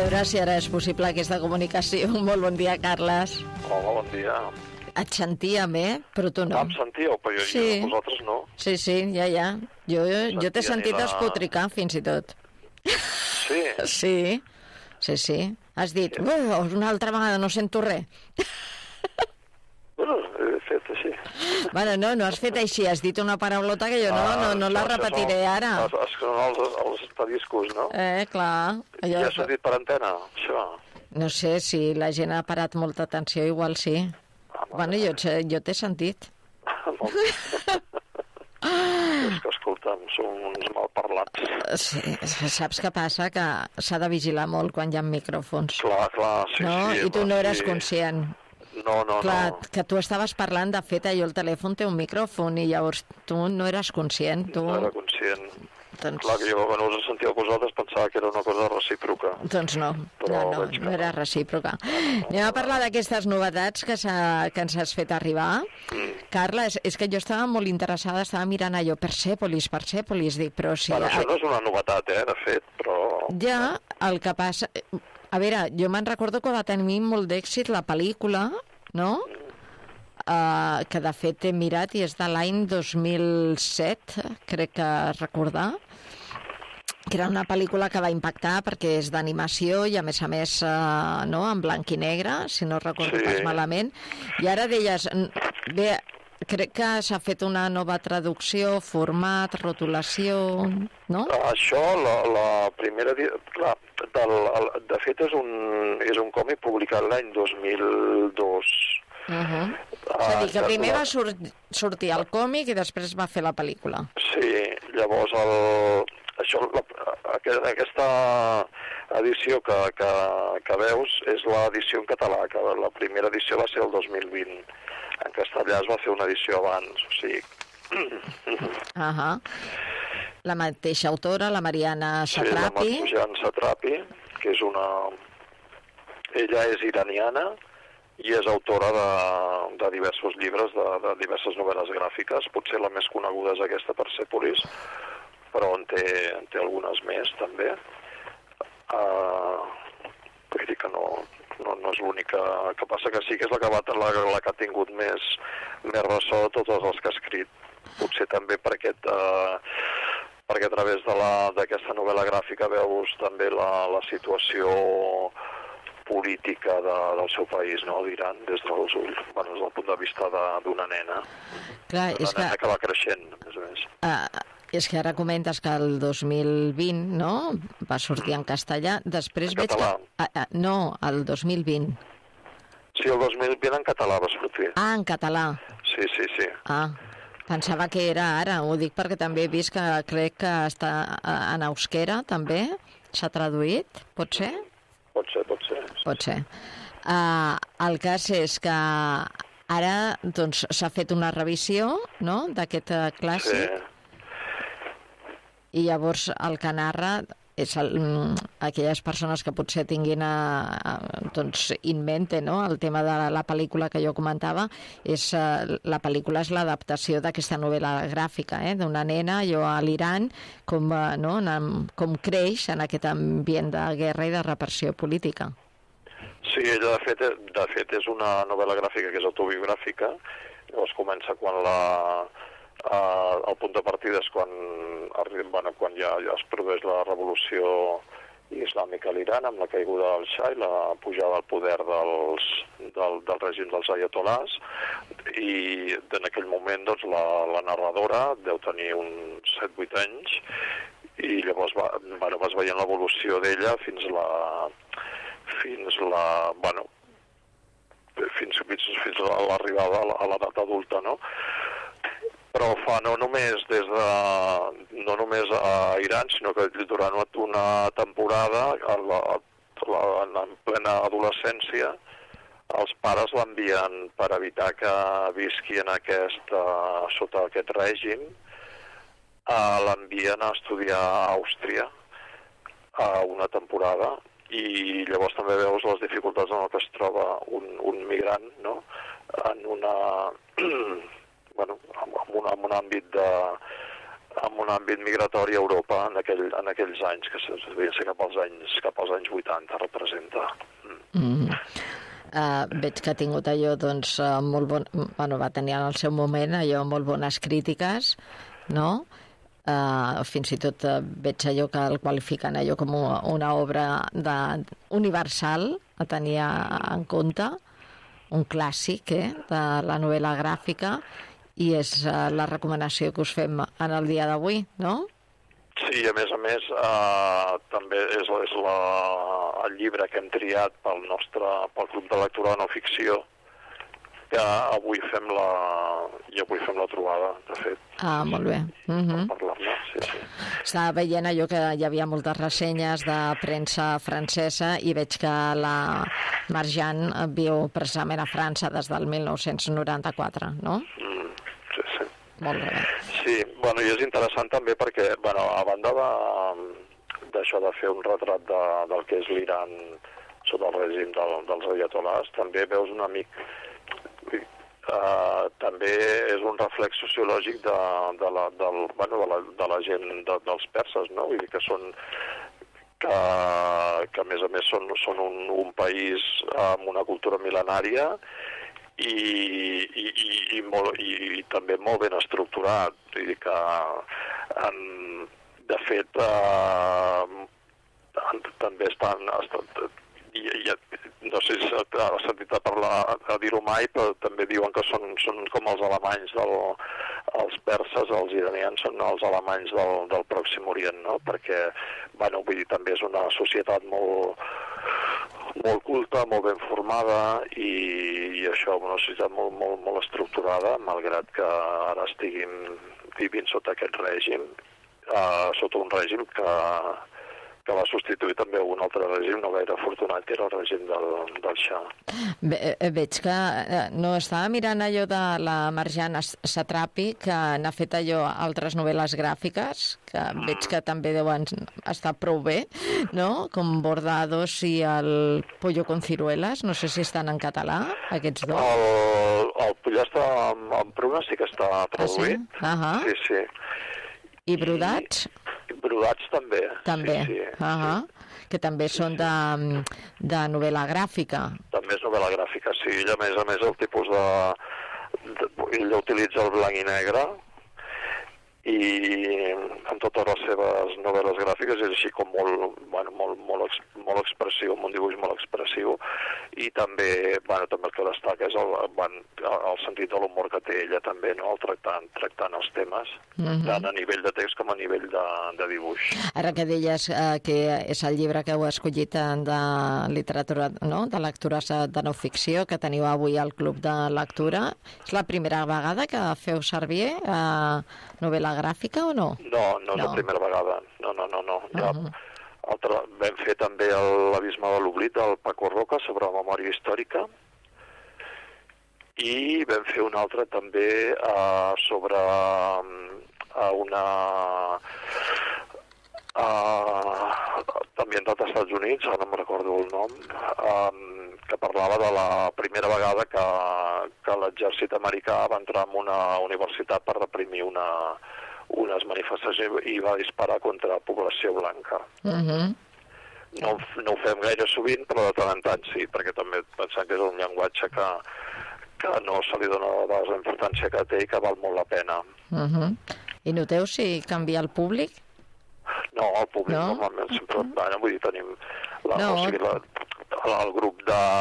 veure si ara és possible aquesta comunicació. Molt bon dia, Carles. Hola, bon dia. Et sentíem, però tu no. Em sentíeu, però jo vosaltres no. Sí, ja. Jo t'he sentit espotricar, fins i tot. Sí? Sí. Has dit, una altra vegada no sento res. Bueno, he fet així. Bueno, no has fet així, has dit una paraulota que jo no la repetiré ara. Són els pediscos, no? Clar. Ja s'ha dit per antena, això? No sé, si la gent ha parat molta atenció, igual sí. Bueno, jo t'he sentit. És que, escolta'm, som uns malparlats. Sí, saps què passa? Que s'ha de vigilar molt quan hi ha micròfons. Clar, sí. I tu no eres conscient. No. Clar, que tu estaves parlant, de fet, el telèfon té un micròfon i llavors tu no eres conscient. No era conscient. Doncs... Clar, que jo, quan us sentia vosaltres, pensava que era una cosa recíproca. Doncs no era recíproca. Anem a parlar d'aquestes novetats que ens has fet arribar. Carles, és que jo estava molt interessada, estava mirant allò, Persepolis, dic, però sí... Bueno, això no és una novetat, de fet, però... Ja, el que passa... A veure, jo me'n recordo que va tenir molt d'èxit la pel·lícula, no?, que de fet he mirat i és de l'any 2007, crec que recordar, que era una pel·lícula que va impactar perquè és d'animació i a més no, en blanc i negre, si no recordo pas malament, i ara deies, bé, crec que s'ha fet una nova traducció, format, rotulació, no? Això, la primera... Clar, de fet és un còmic publicat l'any 2002. És a dir, que primer va sortir el còmic i després va fer la pel·lícula. Sí, llavors aquesta edició que veus és l'edició en català, que la primera edició va ser el 2020. En castellà es va fer una edició abans, o sigui... La mateixa autora, la Mariana Satrapi. Sí, la Mariana Satrapi, que és una... Ella és iraniana i és autora de diversos llibres, de diverses novel·les gràfiques. Potser la més coneguda és aquesta, Persepolis, però en té algunes més, també. Vull dir que no és l'única. El que passa que sí que és la que ha tingut més ressò de totes les que ha escrit. Potser també perquè a través d'aquesta novel·la gràfica veus també la situació política del seu país, no, d'Iran, des del punt de vista d'una nena. Clar, una nena que va creixent, a més a més. És que ara comentes que el 2020, no?, va sortir en castellà, després en català. No, el 2020. Sí, el 2020 en català va sortir. En català. Sí. Pensava que era ara, ho dic perquè també he vist que crec que està en euskera, també, s'ha traduït, pot ser? Pot ser. El cas és que ara doncs, s'ha fet una revisió, no?, d'aquest clàssic. Sí. I llavors el que narra és aquelles persones que potser tinguin doncs, in mente, no?, el tema de la pel·lícula que jo comentava, la pel·lícula és l'adaptació d'aquesta novel·la gràfica, d'una nena a l'Iran, com creix en aquest ambient de guerra i de repressió política. Sí, ella de fet és una novel·la gràfica que és autobiogràfica. Llavors comença quan el punt de partida és quan ja es produeix la revolució islàmica a l'Iran amb la caiguda del Shah i la pujada al poder del règim dels ayatolars, i en aquell moment doncs, la narradora deu tenir uns 7-8 anys i llavors vas veient l'evolució d'ella fins a l'arribada a l'edat adulta, no? Però fa no només a Iran, sinó que durant una temporada, en plena adolescència, els pares l'envien per evitar que visqui sota aquest règim, l'envien a estudiar a Àustria una temporada, i llavors també veus les dificultats en què es troba un migrant, no?, en un àmbit amb un àmbit migratori a Europa en aquells anys, que devien ser cap als anys 80, representa. Veig que ha tingut allò, doncs, molt bon... Bueno, va tenir en el seu moment allò molt bones crítiques, no? Fins i tot veig allò que el qualifiquen allò com una obra universal, a tenir en compte, un clàssic de la novel·la gràfica, i és la recomanació que us fem en el dia d'avui, no? Sí, a més, també és el llibre que hem triat pel Club de Lectura de No Ficció, que avui fem la trobada, de fet. Molt bé. Per parlar-ne, sí. Estava veient allò que hi havia moltes ressenyes de premsa francesa i veig que la Marjane viu precisament a França des del 1994, no? Sí. Molt bé. Sí, bueno, i és interessant també perquè, bueno, a banda d'això de fer un retrat del que és l'Iran sota el règim dels ayatolars, també veus una mica... també és un reflex sociològic de la gent, dels perses, no? Vull dir que són... que a més són un país amb una cultura mil·lenària i també molt ben estructurat. Vull dir que, de fet, també estan no sé si has sentit a dir-ho mai, però també diuen que són com els alemanys els perses, els iranians són els alemanys del Pròxim Orient, no? Perquè, bueno, vull dir, també és una societat molt culta, molt ben formada i això, una societat molt estructurada, malgrat que ara estiguin vivint sota aquest règim, sota un règim que va substituir també un altre règim no gaire afortunat, que era el règim del Shah. Veig que no estava mirant allò de la Marjane Satrapi, que n'ha fet allò altres novel·les gràfiques, que veig que també deuen estar prou bé, no? Com Bordados i el Pollo con ciruelas, no sé si estan en català, aquests dos. El Pollo està en pruna, sí que està traduït. Sí. I Brodats? Brodats també. També, sí. Que també són de novel·la gràfica. També és novel·la gràfica, sí. Ell, a més, el tipus ell utilitza el blanc i negre i en totes les seves novel·les gràfiques és així com molt expressiu, amb un dibuix molt expressiu, i també el que destaca és el sentit de l'humor que té ella també, no? Tractant els temes, tant a nivell de text com a nivell de dibuix. Ara que deies que és el llibre que heu escollit de literatura, no? De lectures de no ficció, que teniu avui al Club de Lectura, és la primera vegada que feu servir novel·la gràfica o no? No és la primera vegada, no. Vam fer també l'Abisme de l'Oblit del Paco Roca sobre la memòria històrica i vam fer un altre també sobre ambientat als Estats Units, ara no me'n recordo el nom, que parlava de la primera vegada que l'exèrcit americà va entrar en una universitat per reprimir unes manifestacions i va disparar contra la població blanca. No ho fem gaire sovint, però de tant en tant sí, perquè també pensem que és un llenguatge que no se li dona la importància que té i que val molt la pena. I noteu si canvia el públic? No, el públic normalment sempre... Vull dir, tenim el grup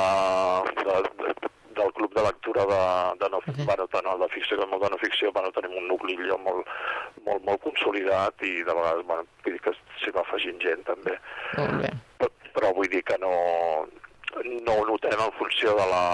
del Club de Lectura tant el de ficció com el de no ficció, tenim un nucli molt consolidat i de vegades vull dir que s'hi va afegint gent també. Molt bé. Però vull dir que no ho notem en funció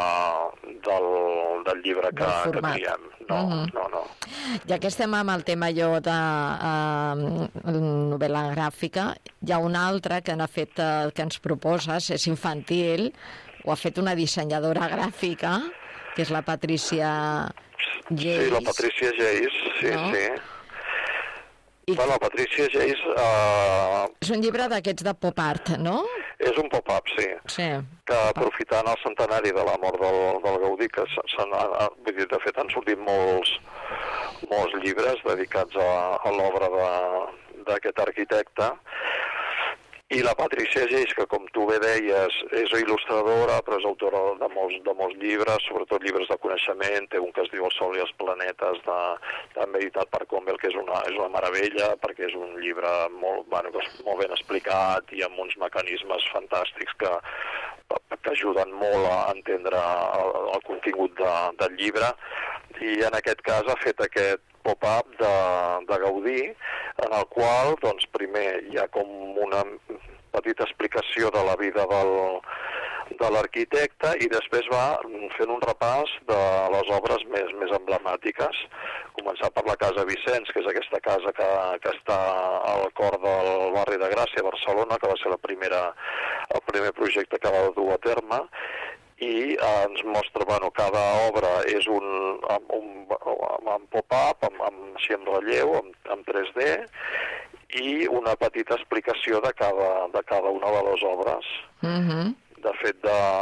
del llibre que triem. No. Ja que estem amb el tema allò de novel·la gràfica, hi ha un altre que n'ha fet, que ens proposes, és infantil, ho ha fet una dissenyadora gràfica, que és la Patricia Geis. Sí, la Patricia Geis, sí. La Patricia Geis... És un llibre d'aquests de pop art, no? És un pop-up, sí. Sí. Que aprofitant el centenari de la mort del Gaudí, que vull dir, de fet han sortit molts llibres dedicats a l'obra d'aquest arquitecte, i la Patricia Geis, que com tu bé deies, és il·lustradora, però és autora de molts llibres, sobretot llibres de coneixement. Té un que es diu El Sol i els planetes, també editat per Convel, que és una meravella, perquè és un llibre molt ben explicat i amb uns mecanismes fantàstics que ajuden molt a entendre el contingut del llibre. I en aquest cas ha fet aquest pop-up de Gaudí, en el qual, doncs, primer hi ha com una petita explicació de la vida de l'arquitecte i després va fent un repàs de les obres més emblemàtiques, començar per la Casa Vicenç, que és aquesta casa que està al cor del barri de Gràcia, Barcelona, que va ser el primer projecte que va dur a terme, i ens mostra, cada obra és amb pop-up, així en relleu, amb 3D, i una petita explicació de cada una de les obres. De fet,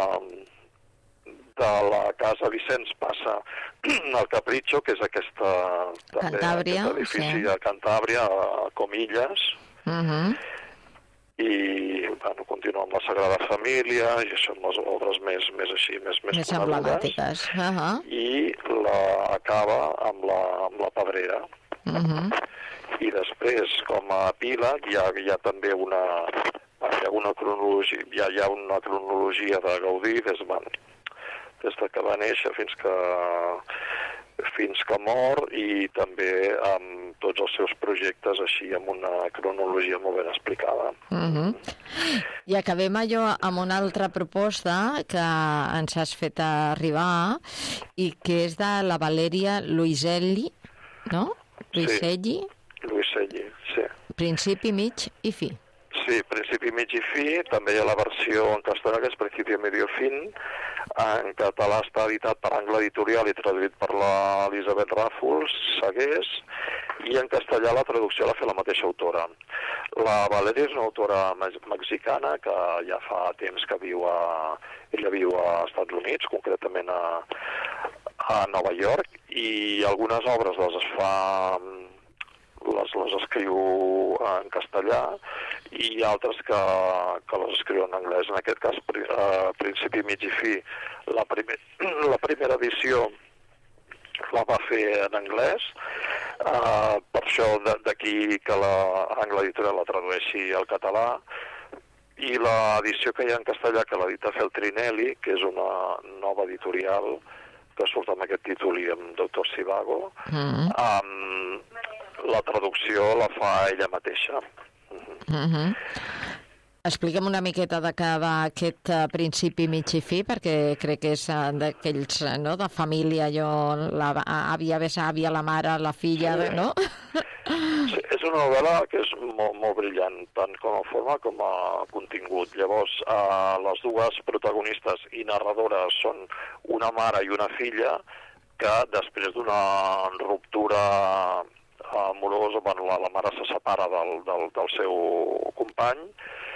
de la Casa Vicenç passa al Capriccio, que és aquest edifici de Cantàbria, a Comillas, i continua amb la Sagrada Família, i això són les obres més conegudes, emblemàtiques. I acaba amb la Pedrera. I després, com a epíleg, hi ha també una cronologia de Gaudí des que va néixer fins que mor, i també amb tots els seus projectes així amb una cronologia molt ben explicada. I acabem allò amb una altra proposta que ens has fet arribar i que és de la Valeria Luiselli, no? Luiselli? Luiselli, sí. Principi, mig i fi. Sí, principi, mig i fi. També hi ha la versió en castellà, que és Principio, medio, fin. En català està editat per Angle Editorial i traduït per l'Elisabet Ràfols, Segués, i en castellà la traducció l'ha fet la mateixa autora. La Valeria és una autora mexicana que ja fa temps que ella viu a Estats Units, concretament a Nova York, i algunes obres les escriu en castellà i altres que les escriu en anglès. En aquest cas, Principi, mig i fi, la primera edició la va fer en anglès, per això d'aquí que l'Angle Editorial la tradueixi al català, i l'edició que hi ha en castellà, que l'edita Feltrinelli, que és una nova editorial que surt amb aquest títol i amb Doctor Zivago, la traducció la fa ella mateixa. Explica'm una miqueta de què va aquest principi, mig i fi, perquè crec que és d'aquells, no?, de família, l'àvia, besàvia, la mare, la filla, no? Sí, és una novel·la que és molt brillant, tant com a forma com a contingut. Llavors, les dues protagonistes i narradores són una mare i una filla que després d'una ruptura amorosa, la mare se separa del seu company